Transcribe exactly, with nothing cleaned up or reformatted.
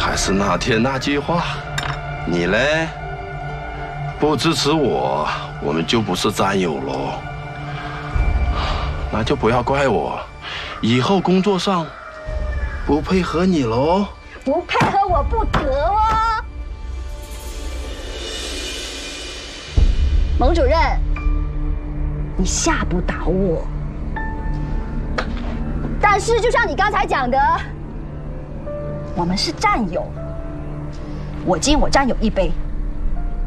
还是那天那句话，你嘞？不支持我，我们就不是战友喽。那就不要怪我，以后工作上不配合你喽。 不配合我不得哦。蒙主任，你下不倒我。但是就像你刚才讲的，我们是战友，我敬我战友一杯。